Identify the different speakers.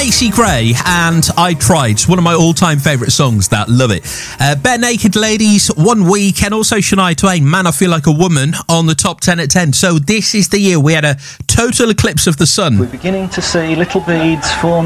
Speaker 1: Macy Gray and I Tried. It's one of my all-time favourite songs. That love it. Bare Naked Ladies, 1 week, and also Shania Twain, Man I Feel Like a Woman, on the top 10 at 10. So this is the year we had a total eclipse of the sun.
Speaker 2: We're beginning to see little beads form